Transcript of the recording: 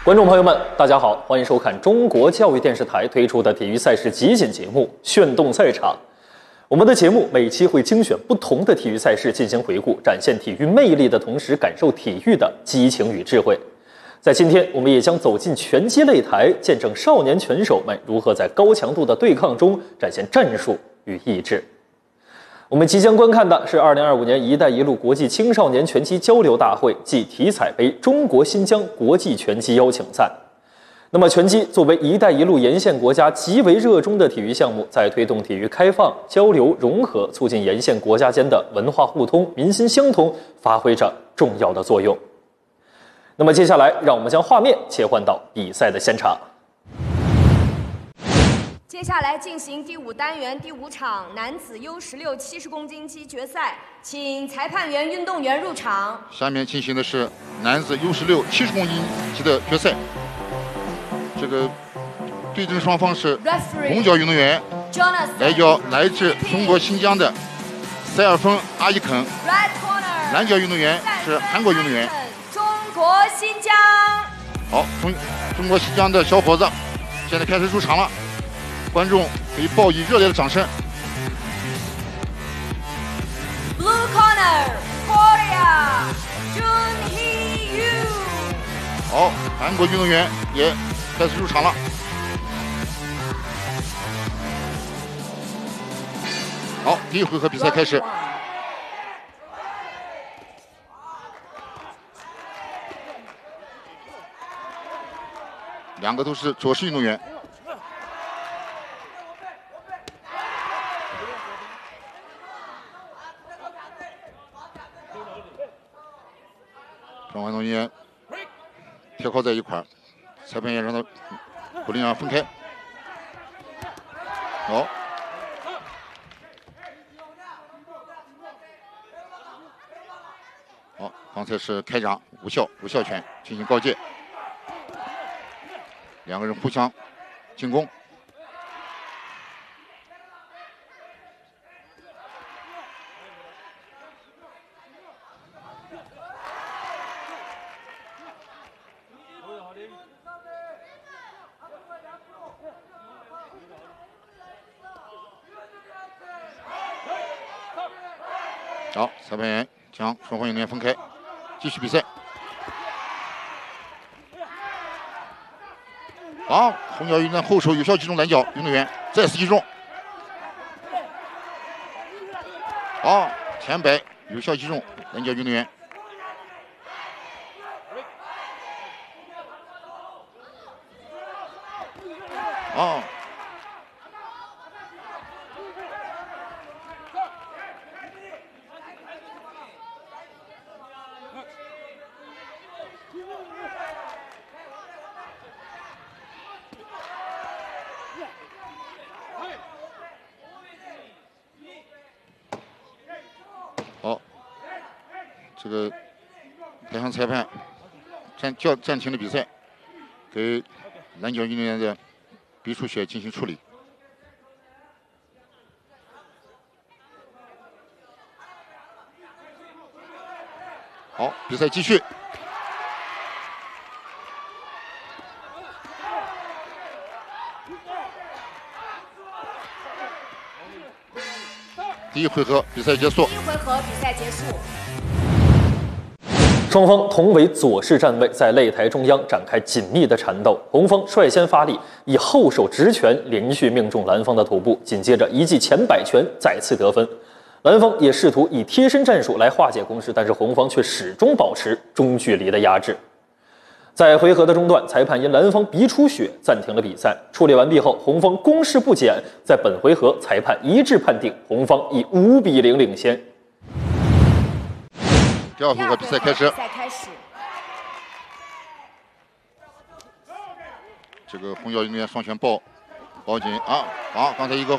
观众朋友们，大家好，欢迎收看中国教育电视台推出的体育赛事集锦节目《炫动赛场》。我们的节目每期会精选不同的体育赛事进行回顾，展现体育魅力的同时，感受体育的激情与智慧。在今天，我们也将走进拳击擂台，见证少年拳手们如何在高强度的对抗中展现战术与意志。我们即将观看的是2025年“一带一路”国际青少年拳击交流大会暨体彩杯中国新疆国际拳击邀请赛。那么，拳击作为“一带一路”沿线国家极为热衷的体育项目，在推动体育开放、交流、融合，促进沿线国家间的文化互通、民心相通，发挥着重要的作用。那么，接下来让我们将画面切换到比赛的现场。 接下来进行第5单元第5场男子 U16 70公斤级决赛，请裁判员、运动员入场。 下面进行的是男子 U16 70公斤级的决赛。这个对阵双方是红脚运动员，来自中国新疆的塞尔峰阿伊肯；蓝脚运动员是韩国运动员， 中国新疆。 好，中国新疆的小伙子现在开始入场了。观众可以报以热烈的掌声。 Blue corner, Korea, Jun Hee-yu。 好，韩国运动员也开始入场了。好，第一回合比赛开始。两个都是左式运动员。双方运动员贴靠在一块儿，裁判员让他不能让分开。好，好，刚才是开掌无效拳进行告诫，两个人互相进攻。好，裁判员将双方运动员分开，继续比赛。好，红脚运动员后手有效击中蓝脚运动员，再次击中。好，前摆有效击中蓝脚运动员。好。好，这个台上裁判暂停了比赛，给蓝脚运动员的鼻出血进行处理。好，比赛继续。第一回合比赛结束。 双方同为左式站位，在擂台中央展开紧密的缠斗。红方率先发力，以后手直拳连续命中蓝方的头部，紧接着一记前摆拳再次得分。蓝方也试图以贴身战术来化解攻势，但是红方却始终保持中距离的压制。在回合的中段，裁判因蓝方鼻出血暂停了比赛。处理完毕后，红方攻势不减，在本回合裁判一致判定红方以5比0领先。 第二回合比赛开始。这个红脚运动员双拳抱紧啊！好，刚才一个